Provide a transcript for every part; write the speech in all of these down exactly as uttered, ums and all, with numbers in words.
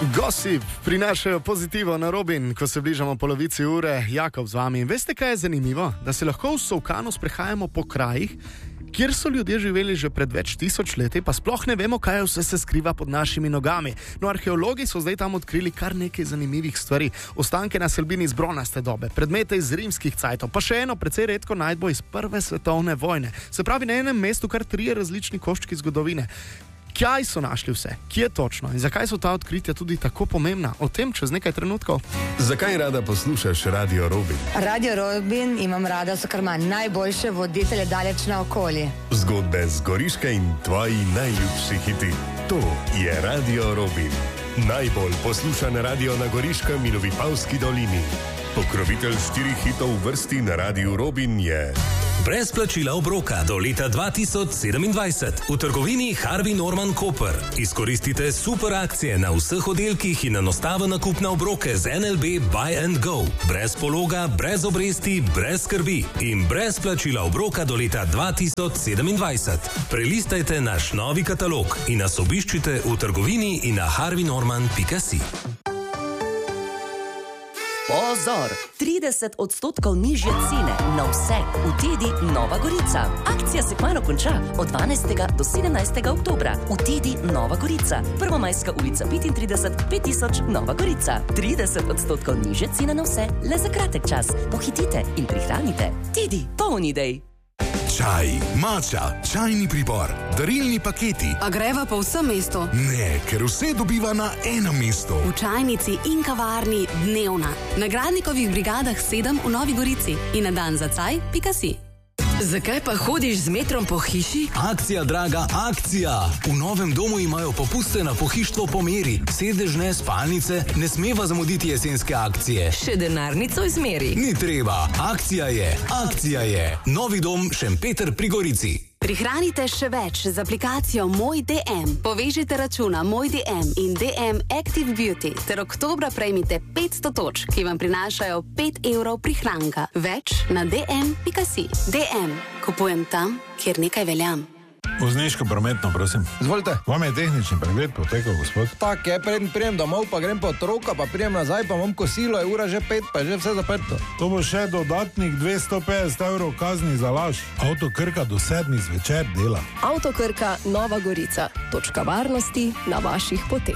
Gossip prinašajo pozitivo na Robin, ko se bližamo polovici ure. Jakob z vami. Veste, kaj je zanimivo? Da se lahko v Solkanu sprehajamo po krajih, kjer so ljudje živeli že pred več tisoč leti, pa sploh ne vemo, kaj vse se skriva pod našimi nogami. No, arheologi so zdaj tam odkrili kar nekaj zanimivih stvari. Ostanke naselbin iz bronaste dobe, predmete iz rimskih cajtov, pa še eno precej redko najdbo iz prve svetovne vojne. Se pravi, na enem mestu kar trije različni koščki zgodovine. Kjaj so našli vse? Kje točno? In zakaj so ta odkritja tudi tako pomembna? O tem čez nekaj trenutkov. Zakaj rada poslušaš Radio Robin? Radio Robin imam rada, so kar ima najboljše voditelje daleč na okolje. Zgodbe z Goriške in tvoji najljubši hiti. To je Radio Robin. Najbolj poslušan radio na Goriškem in v Vipavski dolini. Pokrovitelj štirih hitov v vrsti na Radiu Robin je... Brez plačila obroka do leta dva tisoč sedemindvajset v trgovini Harvey Norman Koper. Izkoristite super akcije na vseh oddelkih in enostaven nakup na obroke z N L B Buy and Go. Brez pologa, brez obresti, brez skrbi in brez plačila obroka do leta dva tisoč sedemindvajset. Prelistajte naš novi katalog in nas obiščite v trgovini in na harvey norman pika si. Pozor! trideset odstotkov nižje cene na vse v Tedi Nova Gorica. Akcija se kmalu konča od dvanajstega do sedemnajstega oktobra v Tedi Nova Gorica. Prvomajska ulica petintrideset pet tisoč Nova Gorica. trideset odstotkov nižje cene na vse le za kratek čas. Pohitite in prihranite. Tedi, poln idej. Čaj, mača, čajni pribor, darilni paketi. A greva po vsem mestu? Ne, ker vse dobiva na enem mestu. V čajnici in kavarni Dnevna. Na Gradnikovih brigadah sedem v Novi Gorici in na dan za caj pika si. Zakaj pa hodiš z metrom po hiši? Akcija, draga, akcija! V novem domu imajo popuste na pohištvo po meri. Sedežne, spalnice, ne smeva zamuditi jesenske akcije. Še denarnico izmeri. Ni treba, akcija je, akcija je. Novi dom Šempeter pri Gorici. Prihranite še več z aplikacijo Moj D M. Povežite računa Moj D M in D M Active Beauty ter oktobra prejmite petsto točk, ki vam prinašajo pet evrov prihranka. Več na d m pika si. D M. Kupujem tam, kjer nekaj veljam. Vozniško prometno, prosim. Izvolite. Vam je tehnični pregled potekal, gospod? Tak je, preden prijem domov, pa grem po otroka, pa prijem nazaj, pa imam kosilo, je ura že pet, pa je že vse zaprto. To bo še dodatnih dvesto petdeset evrov kazni za laž. Avto Krka do sedmih zvečer dela. Avto Krka Nova Gorica. Točka varnosti na vaših poteh.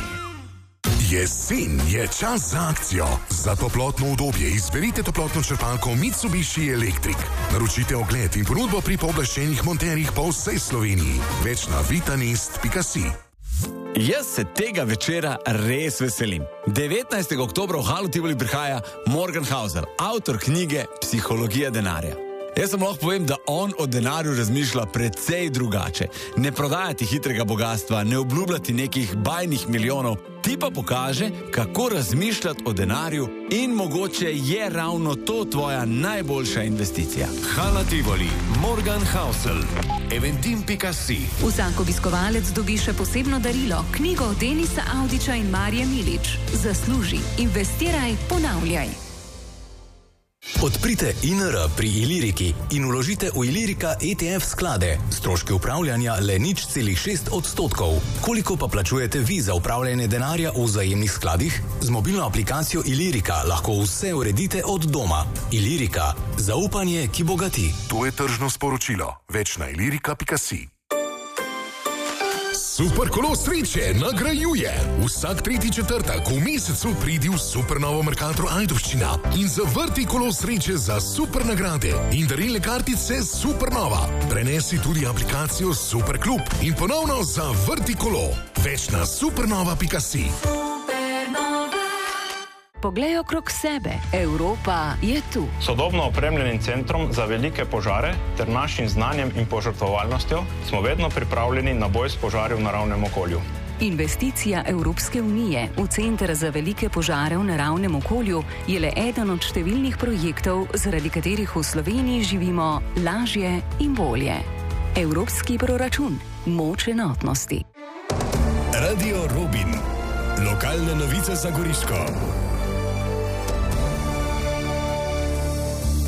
Jesen je čas za akcijo. Za toplotno udobje izberite toplotno črpalko Mitsubishi Electric. Naročite ogled in ponudbo pri pooblaščenih monterjih po vsej Sloveniji. Več na vitanest pika si. Jaz se tega večera res veselim. devetnajstega oktobra v Halu Tivoli prihaja Morgan Housel, avtor knjige Psihologija denarja. Jaz sem lahko povem, da on o denarju razmišlja precej drugače. Ne prodajati hitrega bogatstva, ne obljubljati nekih bajnih milijonov, ti pa pokaže, kako razmišljati o denarju in mogoče je ravno to tvoja najboljša investicija. Hala Tivoli, Morgan Housel, eventim pika si. Vsak obiskovalec dobi še posebno darilo, knjigo Denisa Avdića in Marije Milič. Zasluži, investiraj, ponavljaj. Odprite I N R pri Iliriki in vložite v Ilirika E T F sklade. Stroški upravljanja le nič celih šest odstotkov. Koliko pa plačujete vi za upravljanje denarja v vzajemnih skladih? Z mobilno aplikacijo Ilirika lahko vse uredite od doma. Ilirika. Zaupanje, ki bogati. To je tržno sporočilo. Več na ilirika pika si. Super kolo sreče nagrajuje. Vsak tretji četrtek v mesecu pridi v Supernovo Mercator Ajdovščina in zavrti kolo sreče za super nagrade in darilne kartice Supernova. Prenesi tudi aplikacijo Superklub in ponovno zavrti kolo. Več na supernova pika si. Poglej okrog sebe. Evropa je tu. Sodobno opremljenim centrom za velike požare ter našim znanjem in požrtvovalnostjo smo vedno pripravljeni na boj s požari v naravnem okolju. Investicija Evropske unije v Center za velike požare v naravnem okolju je le eden od številnih projektov, zaradi katerih v Sloveniji živimo lažje in bolje. Evropski proračun. Moč enotnosti. Radio Robin. Lokalne novice za Goriško.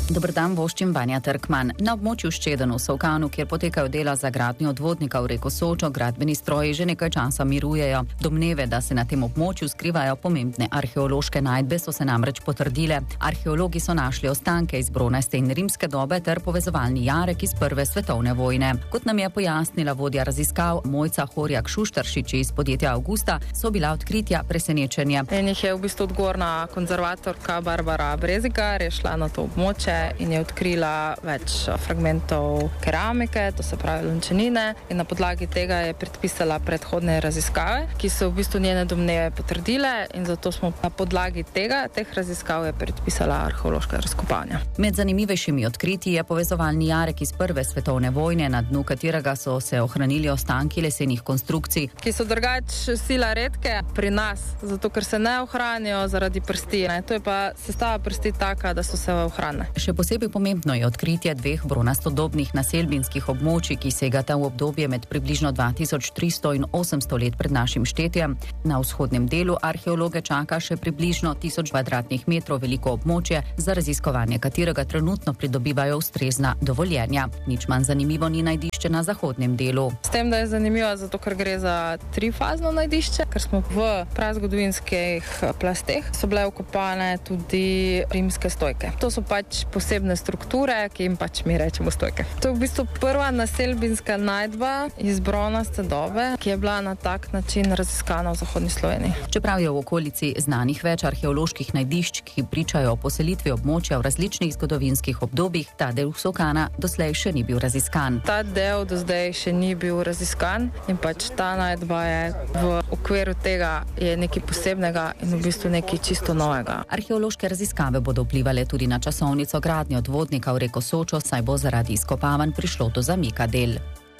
Dober dan, voščim Vanja Trkman. Na območju Ščeden v Solkanu, kjer potekajo dela za gradnjo odvodnika v reko Sočo, gradbeni stroji že nekaj časa mirujejo. Domneve, da se na tem območju skrivajo pomembne arheološke najdbe, so se namreč potrdile. Arheologi so našli ostanke iz bronaste in rimske dobe ter povezovalni jarek iz prve svetovne vojne. Kot nam je pojasnila vodja raziskav Mojca Horjak Šuštaršič iz podjetja Augusta, so bila odkritja presenečenje. En jih je v bistvu odgovorna konzervatorka Barbara Brezigar, je šla na to območje in je odkrila več fragmentov keramike, to se pravi lončenine, in na podlagi tega je predpisala predhodne raziskave, ki so v bistvu njene domneve potrdile, in zato smo na podlagi tega, teh raziskav je predpisala arheološka razkopanja. Med zanimivejšimi odkritji je povezovalni jarek iz prve svetovne vojne, na dnu katerega so se ohranili ostanki lesenih konstrukcij, ki so drugač sila redke pri nas, zato ker se ne ohranijo zaradi prsti. Ne? To je pa sestava prsti taka, da so se ohranile. Še posebej pomembno je odkritje dveh bronastodobnih naselbinskih območij, ki segata v obdobje med približno dva tisoč tristo in osemsto let pred našim štetjem. Na vzhodnem delu arheologe čaka še približno tisoč kvadratnih metrov veliko območje, za raziskovanje katerega trenutno pridobivajo ustrezna dovoljenja. Nič manj zanimivo ni najdišče na zahodnem delu. S tem, da je zanimivo, zato ker gre za trifazno najdišče, ker smo v prazgodovinskih plasteh, so bile vkopane tudi rimske stojke. To so pač posebne strukture, ki jim pač mi rečemo stojke. To je v bistvu prva naselbinska najdba iz bronaste dobe, ki je bila na tak način raziskana v zahodni Sloveniji. Čeprav je v okolici znanih več arheoloških najdišč, ki pričajo o poselitvi območja v različnih zgodovinskih obdobjih, ta del Solkana doslej še ni bil raziskan. Ta del do zdaj še ni bil raziskan in pač ta najdba je v okviru tega je nekaj posebnega in v bistvu nekaj čisto novega. Arheološke raziskave bodo vplivale tudi na časovnico gradnje odvodnika v reko Sočo, saj bo zaradi izkopavanj prišlo do zamika del.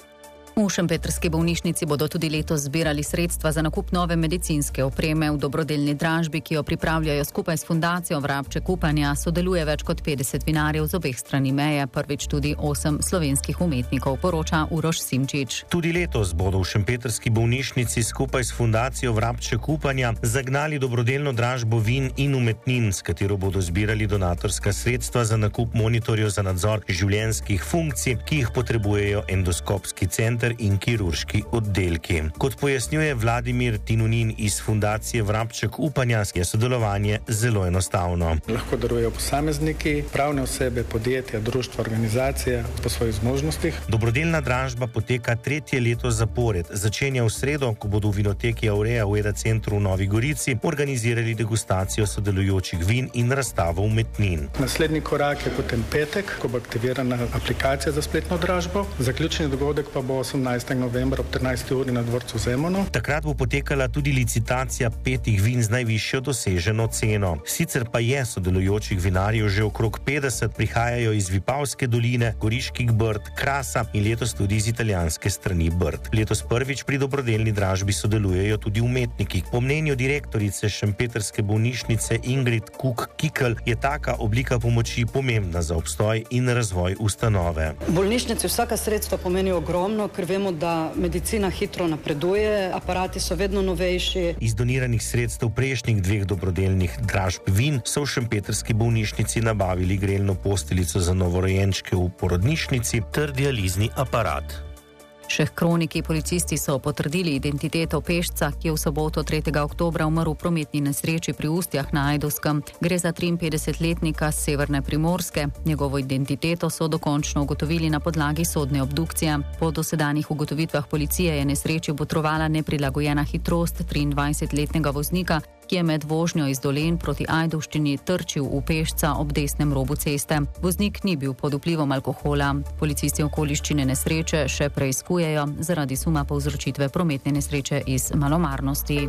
V šempetrski bolnišnici bodo tudi letos zbirali sredstva za nakup nove medicinske opreme. V dobrodelni dražbi, ki jo pripravljajo skupaj s fundacijo Vrabče Kupanja, sodeluje več kot petdeset vinarjev z obeh strani meje, prvič tudi osem slovenskih umetnikov, poroča Uroš Simčič. Tudi letos bodo v šempetrski bolnišnici skupaj s fundacijo Vrabče Kupanja zagnali dobrodelno dražbo vin in umetnin, s katero bodo zbirali donatorska sredstva za nakup monitorjev za nadzor življenjskih funkcij, ki jih potrebujejo endoskopski center in kirurški oddelki. Kot pojasnjuje Vladimir Tinunin iz fundacije Vrabček Upanja, je sodelovanje zelo enostavno. Lahko darujejo posamezniki, pravne osebe, podjetja, društva, organizacije po svojih zmožnostih. Dobrodelna dražba poteka tretje leto zapored. Začenja v sredo, ko bodo v vinoteki Aurea v Eda centru v Novi Gorici organizirali degustacijo sodelujočih vin in razstavo umetnin. Naslednji korak je potem petek, ko bo aktivirana aplikacija za spletno dražbo. Zaključni dogodek pa bo osemnajstega novembra ob trinajsti uri na dvorcu Zemono. Takrat bo potekala tudi licitacija petih vin z najvišjo doseženo ceno. Sicer pa je sodelujočih vinarjev že okrog petdeset, prihajajo iz Vipavske doline, Goriških Brd, Krasa in letos tudi iz italijanske strani Brd. Letos prvič pri dobrodelni dražbi sodelujejo tudi umetniki. Po mnenju direktorice šempetrske bolnišnice Ingrid Kuk-Kikl je taka oblika pomoči pomembna za obstoj in razvoj ustanove. Bolnišnici vsaka sredstva pomeni ogromno, ker vemo, da medicina hitro napreduje, aparati so vedno novejši. Iz doniranih sredstev prejšnjih dveh dobrodelnih dražb vin so v šempetrski bolnišnici nabavili grelno posteljico za novorojenčke v porodnišnici ter dializni aparat. Še kroniki policisti so potrdili identiteto pešca, ki je v soboto tretjega oktobra umrl v prometni nesreči pri Ustjah na Ajdovskem. Gre za triinpetdesetletnika z severne Primorske. Njegovo identiteto so dokončno ugotovili na podlagi sodne obdukcije. Po dosedanjih ugotovitvah policije je nesreči botrovala neprilagojena hitrost triindvajsetletnega voznika, ki je med vožnjo iz Dolenj proti Ajdovščini trčil v pešca ob desnem robu ceste. Voznik ni bil pod vplivom alkohola. Policisti okoliščine nesreče še preiskujejo zaradi suma povzročitve prometne nesreče iz malomarnosti.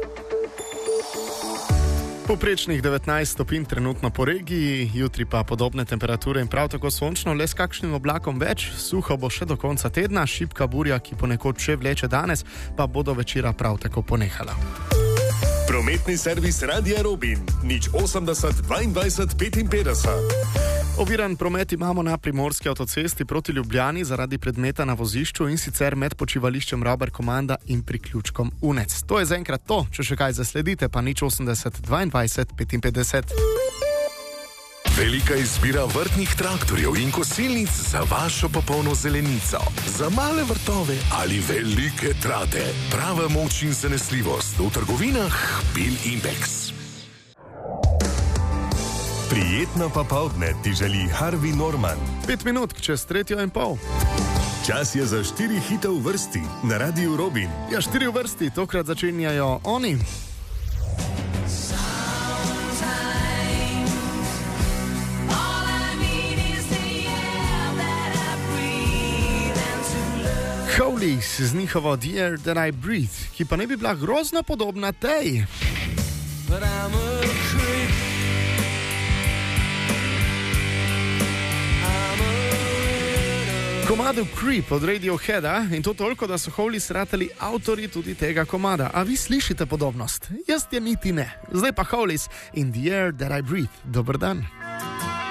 Poprečnih devetnajst stopinj trenutno po regiji, jutri pa podobne temperature in prav tako sončno, le s kakšnim oblakom več. Suho bo še do konca tedna, šibka burja, ki ponekod še vleče danes, pa bo do večera prav tako ponehala. Prometni servis Radia Robin, nič osemdeset dvaindvajset petinpetdeset. Oviran promet imamo na primorski avtocesti proti Ljubljani zaradi predmeta na vozišču in sicer med počivališčem Rauber Komanda in priključkom Unec. To je zaenkrat to, če še kaj zasledite, pa nič osemdeset dvaindvajset petinpetdeset. Velika izbira vrtnih traktorjev in kosilnic za vašo popolno zelenico. Za male vrtove ali velike trate. Prava moč in zanesljivost v trgovinah Bil Impex. Prijetno popoldne ti želi Harvey Norman. Pet minut čez tretjo in pol. Čas je za štiri hite v vrsti na Radiu Robin. Ja, štiri v vrsti, tokrat začenjajo oni. Hollies z njihovo The Air That I Breathe, ki pa ne bi bila grozno podobna tej. Komadu Creep od Radioheada in to toliko, da so Hollies ratali avtorji tudi tega komada. A vi slišite podobnost? Jaz je niti ne. Zdaj pa Hollies in The Air That I Breathe. Dober dan.